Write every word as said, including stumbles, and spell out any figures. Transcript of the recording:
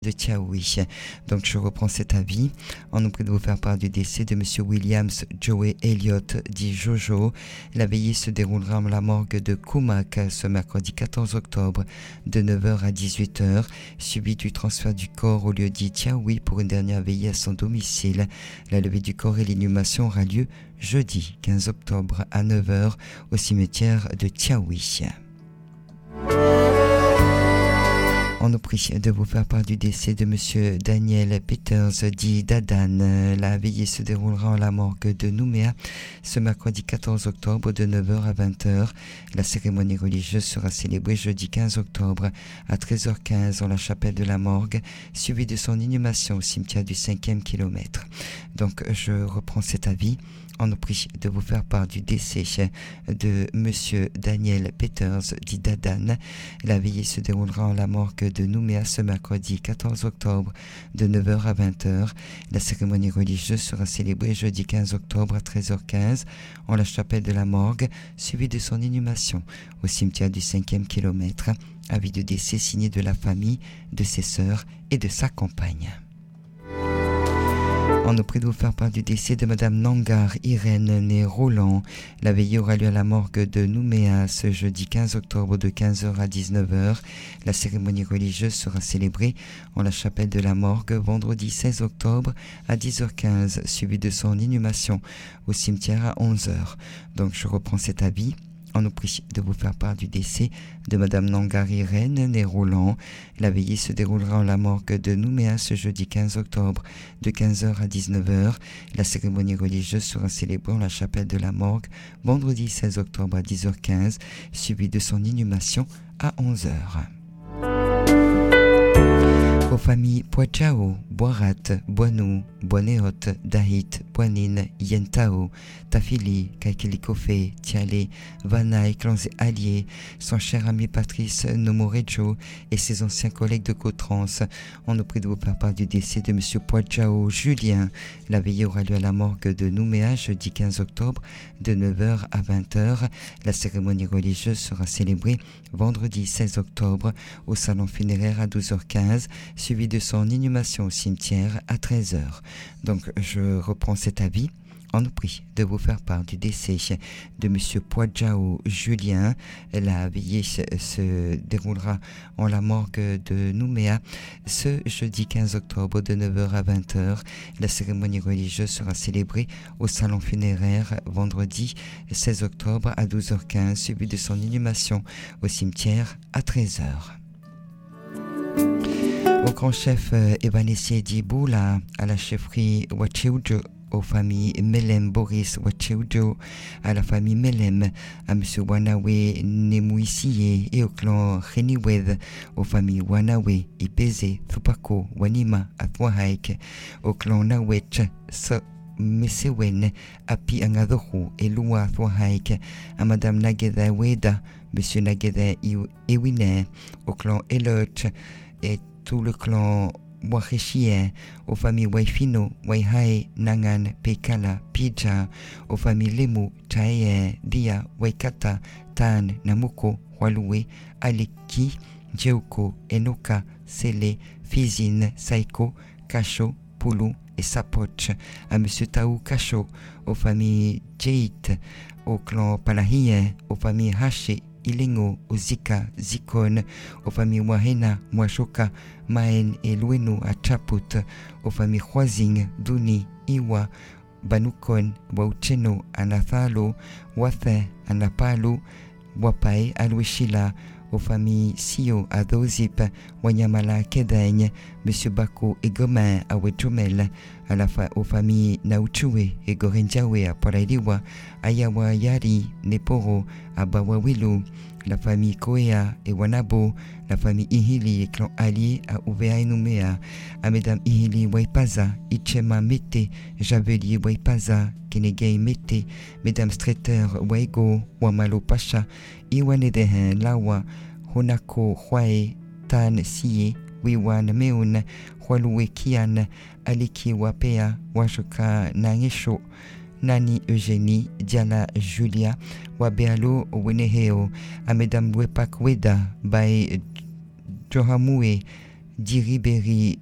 de Tiaoui. Donc je reprends cet avis. On nous prie de vous faire part du décès de M. Williams Joey Elliott, dit Jojo. La veillée se déroulera à la morgue de Koumak ce mercredi quatorze octobre de neuf heures à dix-huit heures, suivi du transfert du corps au lieu dit Tiaoui pour une dernière veillée à son domicile. La levée du corps et l'inhumation aura lieu jeudi quinze octobre à neuf heures au cimetière de Tiaoui. On nous prie de vous faire part du décès de M. Daniel Peters, dit Dadan. La veillée se déroulera en la morgue de Nouméa ce mercredi quatorze octobre de neuf heures à vingt heures. La cérémonie religieuse sera célébrée jeudi quinze octobre à treize heures quinze en la chapelle de la morgue, suivie de son inhumation au cimetière du cinquième kilomètre. Donc je reprends cet avis. On nous prie de vous faire part du décès de M. Daniel Peters, dit Dadan. La veillée se déroulera en la morgue de Nouméa ce mercredi quatorze octobre de neuf heures à vingt heures. La cérémonie religieuse sera célébrée jeudi quinze octobre à treize heures quinze en la chapelle de la morgue, suivie de son inhumation au cimetière du cinquième kilomètre. Avis de décès signé de la famille, de ses sœurs et de sa compagne. On nous prie de vous faire part du décès de Madame Nangar Irène, née Roland. La veillée aura lieu à la morgue de Nouméa ce jeudi quinze octobre de quinze heures à dix-neuf heures. La cérémonie religieuse sera célébrée en la chapelle de la morgue vendredi seize octobre à dix heures quinze, suivie de son inhumation au cimetière à onze heures. Donc je reprends cet avis. On nous prie de vous faire part du décès de Madame Nangar Irène, née Roland. La veillée se déroulera en la morgue de Nouméa ce jeudi quinze octobre de quinze heures à dix-neuf heures. La cérémonie religieuse sera célébrée en la chapelle de la morgue vendredi seize octobre à dix heures quinze, suivie de son inhumation à onze heures. Aux familles Poachao, Boirat, Boinou, Boinéot, Dahit, Boinine, Yentao, Tafili, Kaikilikofe, Tiale, Vanaï, clans et alliés, son cher ami Patrice Nomorejo et ses anciens collègues de Cotrans. On nous prie de vous faire part du décès de M. Poachao Julien. La veillée aura lieu à la morgue de Nouméa jeudi quinze octobre de neuf heures à vingt heures. La cérémonie religieuse sera célébrée vendredi seize octobre au salon funéraire à douze heures quinze, suivi de son inhumation au cimetière à treize heures. Donc je reprends cet avis. On nous prie de vous faire part du décès de M. Poachao Julien. La veillée se déroulera en la morgue de Nouméa ce jeudi quinze octobre de neuf heures à vingt heures. La cérémonie religieuse sera célébrée au salon funéraire vendredi seize octobre à douze heures quinze, suivi de son inhumation au cimetière à treize heures. Au grand chef euh, Evanessé Diboula, à la chefferie Wacheujo, aux familles Melem Boris Wacheujo, à la famille Melem, à M. Wanawe Nemouissié et au clan Reniwed, aux familles Wanawe, Ipeze, Thupako, Wanima, Athwahaik, au clan Nawech, So, Mesewen, Api Angadohu et Lua Thwahaik, à Madame Nageda Weda, M. Nageda Ewine, au clan Eloch et tout le clan Wachechien, aux familles Waifino, Waihae, Nangan, Pekala, Pija, aux familles Lemu, Tae, Dia, Waikata, Tan, Namuko, Walue, Aleki, Jeuko, Enoka, Sele, Fizine, Saiko, Kasho, Pulu et Sapoch, à M. Taou Kasho, aux familles Jeit, au clan Palahien, aux familles Haché, Ilengo, Ozika, Zikon, aux familles Wahena, Mwashoka, Maen et Lueno à Chaput, aux familles Huazing, Duni, Iwa, Banukon, Waucheno, Anathalo, Wathe, Anapalo, Wapai, Aluishila, aux familles Sio à Dozip, Wanyamala Kedaigne, M. Bako et Gomain à Wejomel, à la fa- aux familles Nauchue et Gorenjawe à Porailiwa, Ayawa Yari, Neporo, à Bawawilu, la famille Koea et Wanabo, la famille Ihili et clan allié à Uvea et Nouméa, à Mesdames Ihili Waipaza, Ichema Mete, Javelier Waipaza, Kenegei Mete, Mesdames Streeter Waigo, Wamalo Pacha, Iwanedehen Lawa, Honako Hwae, Tan Sie, Wiwan Meun, Hualue Kian, Aliki Wapea, Washoka Nangesho, Nani Eugénie, Diala Julia, Wabealo Weneheo, à Mesdames Wepak Weda, Bay Johamue, Diriberi